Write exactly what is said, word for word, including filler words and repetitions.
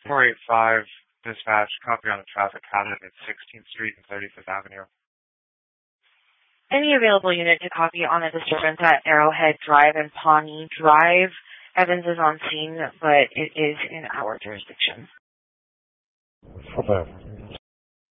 four eight five, dispatch, copy on a traffic hazard at sixteenth Street and thirty-fifth Avenue. Any available unit to copy on a disturbance at Arrowhead Drive and Pawnee Drive. Evans is on scene, but it is in our jurisdiction. Okay.